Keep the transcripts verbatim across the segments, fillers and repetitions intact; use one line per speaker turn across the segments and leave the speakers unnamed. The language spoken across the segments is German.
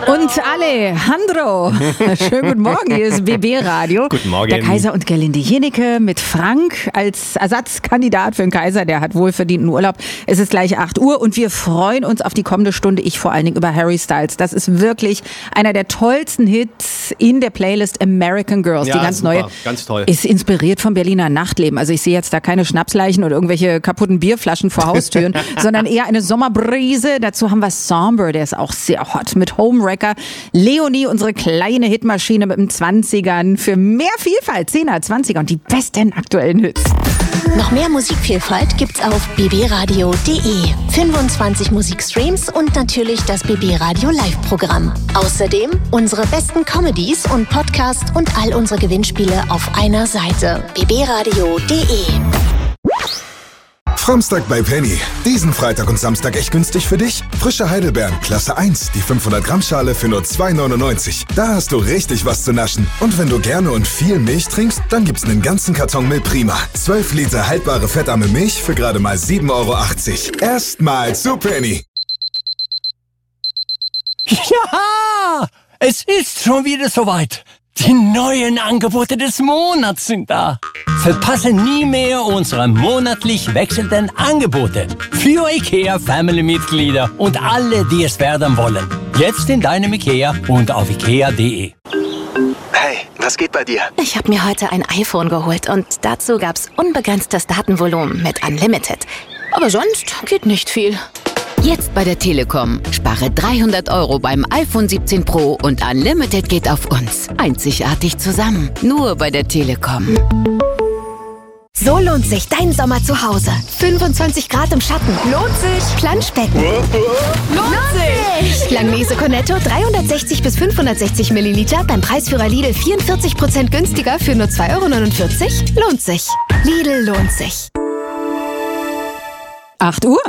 Und Alejandro, schönen guten Morgen, hier ist B B Radio.
Guten Morgen.
Der Kaiser und Gerlinde Jennecke mit Frank als Ersatzkandidat für den Kaiser, der hat wohlverdienten Urlaub. Es ist gleich acht Uhr und wir freuen uns auf die kommende Stunde, ich vor allen Dingen über Harry Styles. Das ist wirklich einer der tollsten Hits in der Playlist American Girls.
Ja,
die ganz
super,
neue
ganz toll.
Ist inspiriert vom Berliner Nachtleben. Also ich sehe jetzt da keine Schnapsleichen oder irgendwelche kaputten Bierflaschen vor Haustüren, sondern eher eine Sommerbrise. Dazu haben wir Somber, der ist auch sehr hot mit Homewrecker. Leonie, unsere kleine Hitmaschine mit den zwanzigern für mehr Vielfalt, zehner, zwanziger und die besten aktuellen Hits.
Noch mehr Musikvielfalt gibt's auf b b radio punkt d e. fünfundzwanzig Musikstreams und natürlich das B B Radio Live-Programm. Außerdem unsere besten Comedies und Podcasts und all unsere Gewinnspiele auf einer Seite. b b radio punkt d e.
Samstag bei Penny. Diesen Freitag und Samstag echt günstig für dich? Frische Heidelbeeren, Klasse eins, die fünfhundert Gramm Schale für nur zwei neunundneunzig. Da hast du richtig was zu naschen. Und wenn du gerne und viel Milch trinkst, dann gibt's einen ganzen Karton Milch Prima. zwölf Liter haltbare fettarme Milch für gerade mal sieben Euro achtzig. Erstmal zu Penny.
Ja, es ist schon wieder soweit. Die neuen Angebote des Monats sind da. Verpasse nie mehr unsere monatlich wechselnden Angebote für IKEA Family-Mitglieder und alle, die es werden wollen. Jetzt in deinem IKEA und auf ikea punkt de.
Hey, was geht bei dir?
Ich habe mir heute ein iPhone geholt und dazu gab's unbegrenztes Datenvolumen mit Unlimited. Aber sonst geht nicht viel.
Jetzt bei der Telekom. Spare dreihundert Euro beim iPhone siebzehn Pro und Unlimited geht auf uns. Einzigartig zusammen. Nur bei der Telekom.
So lohnt sich dein Sommer zu Hause. fünfundzwanzig Grad im Schatten. Lohnt sich. Planschbecken. Lohnt sich. Langnese Cornetto dreihundertsechzig bis fünfhundertsechzig Milliliter beim Preisführer Lidl vierundvierzig Prozent günstiger für nur zwei Euro neunundvierzig. Lohnt sich. Lidl lohnt sich.
acht Uhr.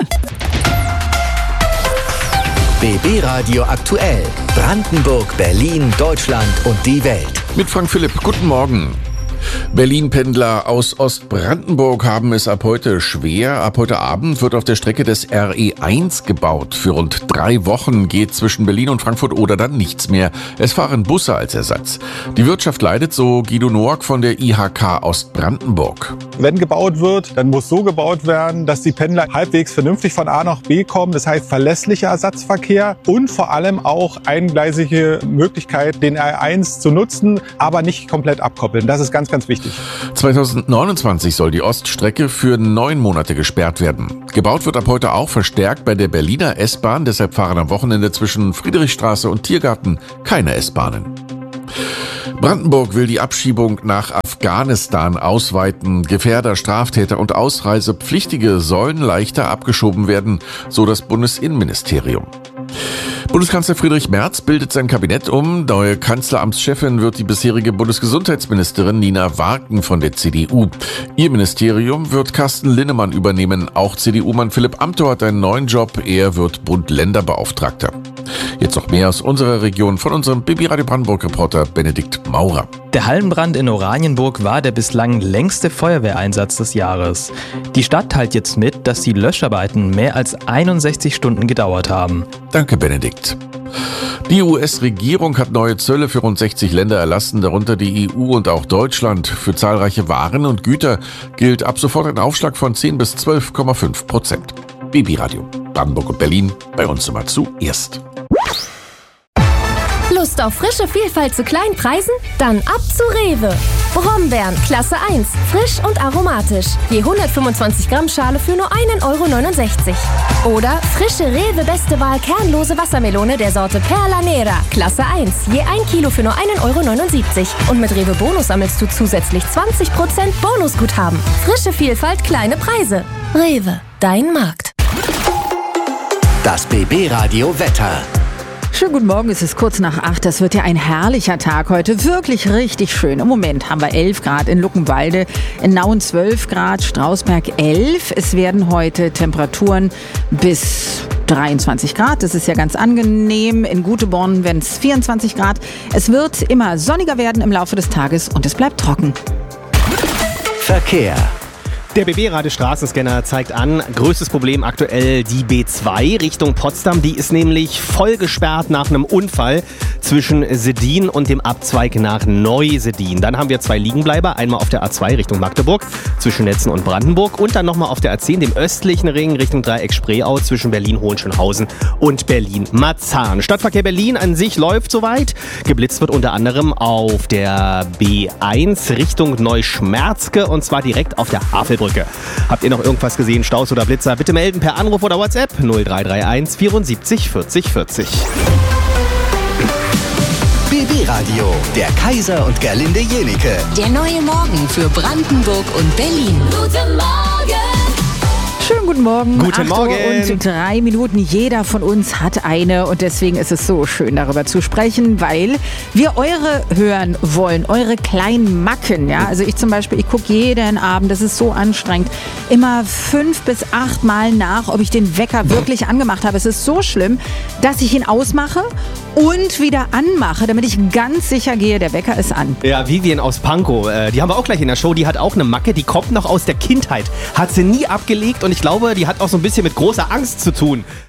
B B Radio aktuell. Brandenburg, Berlin, Deutschland und die Welt.
Mit Frank Philipp, guten Morgen. Berlin-Pendler aus Ostbrandenburg haben es ab heute schwer. Ab heute Abend wird auf der Strecke des R E eins gebaut. Für rund drei Wochen geht zwischen Berlin und Frankfurt oder dann nichts mehr. Es fahren Busse als Ersatz. Die Wirtschaft leidet, so Guido Noack von der I H K Ostbrandenburg.
Wenn gebaut wird, dann muss so gebaut werden, dass die Pendler halbwegs vernünftig von A nach B kommen. Das heißt verlässlicher Ersatzverkehr und vor allem auch eingleisige Möglichkeit, den R E eins zu nutzen, aber nicht komplett abkoppeln. Das ist ganz, ganz wichtig.
zweitausendneunundzwanzig soll die Oststrecke für neun Monate gesperrt werden. Gebaut wird ab heute auch verstärkt bei der Berliner S-Bahn. Deshalb fahren am Wochenende zwischen Friedrichstraße und Tiergarten keine S-Bahnen. Brandenburg will die Abschiebung nach Afghanistan ausweiten. Gefährder, Straftäter und Ausreisepflichtige sollen leichter abgeschoben werden, so das Bundesinnenministerium. Bundeskanzler Friedrich Merz bildet sein Kabinett um. Neue Kanzleramtschefin wird die bisherige Bundesgesundheitsministerin Nina Warken von der C D U. Ihr Ministerium wird Carsten Linnemann übernehmen. Auch C D U-Mann Philipp Amthor hat einen neuen Job. Er wird Bund-Länder-Beauftragter. Jetzt noch mehr aus unserer Region von unserem B B Radio Brandenburg-Reporter Benedikt Maurer.
Der Hallenbrand in Oranienburg war der bislang längste Feuerwehreinsatz des Jahres. Die Stadt teilt jetzt mit, dass die Löscharbeiten mehr als einundsechzig Stunden gedauert haben.
Danke, Benedikt. Die U S-Regierung hat neue Zölle für rund sechzig Länder erlassen, darunter die E U und auch Deutschland. Für zahlreiche Waren und Güter gilt ab sofort ein Aufschlag von zehn bis zwölf Komma fünf Prozent. B B Radio, Brandenburg und Berlin, bei uns immer zuerst.
Lust auf frische Vielfalt zu kleinen Preisen? Dann ab zu Rewe. Brombeeren, Klasse eins, frisch und aromatisch. Je hundertfünfundzwanzig Gramm Schale für nur ein Euro neunundsechzig. Oder frische Rewe Beste Wahl kernlose Wassermelone der Sorte Perla Nera, Klasse eins. Je ein Kilo für nur ein Euro neunundsiebzig. Und mit Rewe Bonus sammelst du zusätzlich zwanzig Prozent Bonusguthaben. Frische Vielfalt, kleine Preise. Rewe, dein Markt.
Das B B Radio Wetter.
Schönen guten Morgen, es ist kurz nach acht. Das wird ja ein herrlicher Tag heute. Wirklich richtig schön. Im Moment haben wir elf Grad in Luckenwalde, in Nauen zwölf Grad, Strausberg elf. Es werden heute Temperaturen bis dreiundzwanzig Grad. Das ist ja ganz angenehm. In Guteborn werden es vierundzwanzig Grad. Es wird immer sonniger werden im Laufe des Tages und es bleibt trocken.
Verkehr.
Der B B-Radio-Straßenscanner zeigt an, größtes Problem aktuell die B zwei Richtung Potsdam. Die ist nämlich voll gesperrt nach einem Unfall zwischen Sedin und dem Abzweig nach Neu-Sedin. Dann haben wir zwei Liegenbleiber, einmal auf der A zwei Richtung Magdeburg zwischen Netzen und Brandenburg und dann nochmal auf der A zehn, dem östlichen Ring Richtung Dreieck Spreeau zwischen Berlin-Hohenschönhausen und Berlin-Marzahn. Stadtverkehr Berlin an sich läuft soweit. Geblitzt wird unter anderem auf der B eins Richtung Neuschmerzke und zwar direkt auf der Havelbrücke. Habt ihr noch irgendwas gesehen, Staus oder Blitzer? Bitte melden per Anruf oder WhatsApp null drei drei eins vierundsiebzig vierzig vierzig.
B B-Radio, der Kaiser und Gerlinde Jenike.
Der neue Morgen für Brandenburg und Berlin.
Guten Morgen!
Schönen guten Morgen.
Guten
acht
Morgen.
Uhr und drei Minuten. Jeder von uns hat eine und deswegen ist es so schön, darüber zu sprechen, weil wir eure hören wollen, eure kleinen Macken. Ja? Also ich zum Beispiel, ich gucke jeden Abend, das ist so anstrengend, immer fünf bis acht Mal nach, ob ich den Wecker wirklich angemacht habe. Es ist so schlimm, dass ich ihn ausmache und wieder anmache, damit ich ganz sicher gehe, der Wecker ist an.
Ja, Vivian aus Pankow, äh, die haben wir auch gleich in der Show, die hat auch eine Macke, die kommt noch aus der Kindheit, hat sie nie abgelegt und ich glaube, die hat auch so ein bisschen mit großer Angst zu tun.